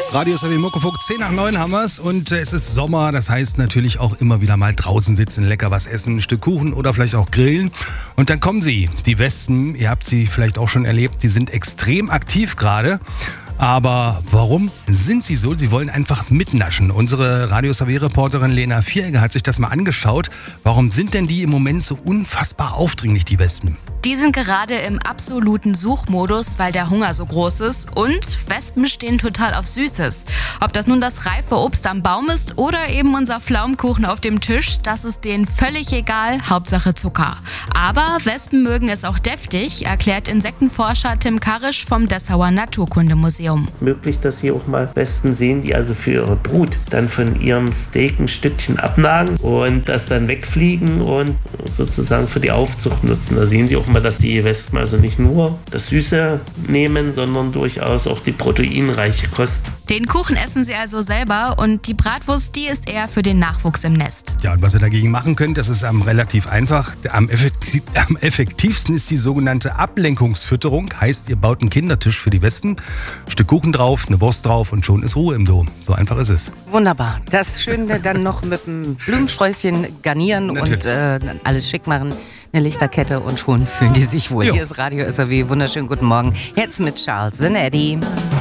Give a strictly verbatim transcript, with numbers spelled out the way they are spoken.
Radio S R W Muckefuck, zehn nach neun haben wir's und es ist Sommer, das heißt natürlich auch immer wieder mal draußen sitzen, lecker was essen, ein Stück Kuchen oder vielleicht auch grillen. Und dann kommen sie, die Wespen, ihr habt sie vielleicht auch schon erlebt, die sind extrem aktiv gerade. Aber warum sind sie so? Sie wollen einfach mitnaschen. Unsere Radio S R W-Reporterin Lena Vieregger hat sich das mal angeschaut. Warum sind denn die im Moment so unfassbar aufdringlich, die Wespen? Die sind gerade im absoluten Suchmodus, weil der Hunger so groß ist. Und Wespen stehen total auf Süßes. Ob das nun das reife Obst am Baum ist oder eben unser Pflaumenkuchen auf dem Tisch, das ist denen völlig egal, Hauptsache Zucker. Aber Wespen mögen es auch deftig, erklärt Insektenforscher Tim Karisch vom Dessauer Naturkundemuseum. Möglich, dass Sie auch mal Wespen sehen, die also für ihre Brut dann von ihren Steak ein Stückchen abnagen und das dann wegfliegen und sozusagen für die Aufzucht nutzen. Da sehen Sie auch mal, dass die Wespen also nicht nur das Süße nehmen, sondern durchaus auch die proteinreiche Kost. Den Kuchen essen sie also selber und die Bratwurst, die ist eher für den Nachwuchs im Nest. Ja, und was ihr dagegen machen könnt, das ist ähm, relativ einfach. Am, effektiv, am effektivsten ist die sogenannte Ablenkungsfütterung. Heißt, ihr baut einen Kindertisch für die Wespen, ein Stück Kuchen drauf, eine Wurst drauf und schon ist Ruhe im Dom. So einfach ist es. Wunderbar. Das Schöne dann noch mit einem Blumensträußchen garnieren Natürlich. und äh, alles schick machen. Eine Lichterkette und schon fühlen die sich wohl. Jo. Hier ist Radio S R W. Wunderschönen guten Morgen. Jetzt mit Charles and Eddie.